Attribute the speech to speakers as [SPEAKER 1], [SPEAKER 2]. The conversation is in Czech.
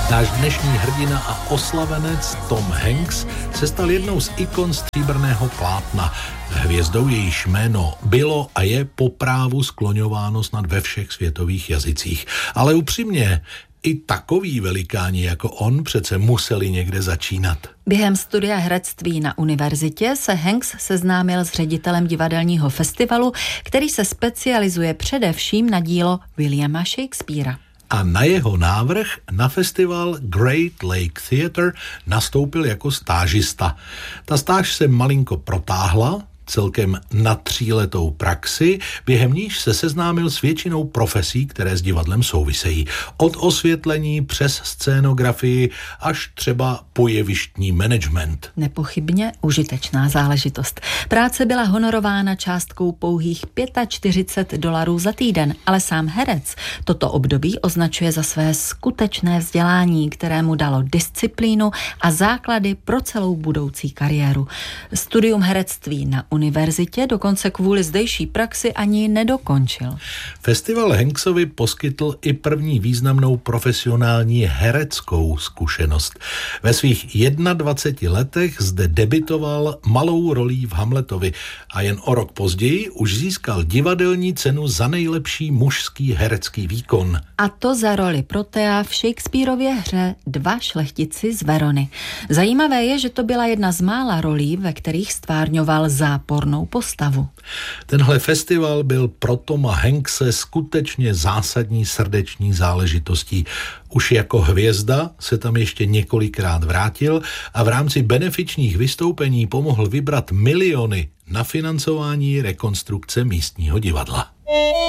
[SPEAKER 1] Náš dnešní hrdina a oslavenec Tom Hanks se stal jednou z ikon stříbrného plátna. Hvězdou, jejíž jméno bylo a je po právu skloňováno snad ve všech světových jazycích. Ale upřímně, i takoví velikáni jako on přece museli někde začínat.
[SPEAKER 2] Během studia herectví na univerzitě se Hanks seznámil s ředitelem divadelního festivalu, který se specializuje především na dílo Williama Shakespearea.
[SPEAKER 1] A na jeho návrh na festival Great Lake Theatre nastoupil jako stážista. Ta stáž se malinko protáhla, celkem na 3letou praxi, během níž se seznámil s většinou profesí, které s divadlem souvisejí. Od osvětlení přes scénografii až třeba po jevištní management.
[SPEAKER 2] Nepochybně užitečná záležitost. Práce byla honorována částkou pouhých $45 za týden, ale sám herec toto období označuje za své skutečné vzdělání, které mu dalo disciplínu a základy pro celou budoucí kariéru. Studium herectví na univerzitě dokonce kvůli zdejší praxi ani nedokončil.
[SPEAKER 1] Festival Hanksovi poskytl i první významnou profesionální hereckou zkušenost. Ve svých 21 letech zde debitoval malou rolí v Hamletovi a jen o rok později už získal divadelní cenu za nejlepší mužský herecký výkon.
[SPEAKER 2] A to za roli Protea v Shakespearově hře Dva šlechtici z Verony. Zajímavé je, že to byla jedna z mála rolí, ve kterých stvárňoval zápornou postavu.
[SPEAKER 1] Tenhle festival byl pro Toma Hankse skutečně zásadní srdeční záležitostí. Už jako hvězda se tam ještě několikrát vrátil a v rámci benefičních vystoupení pomohl vybrat miliony na financování rekonstrukce místního divadla.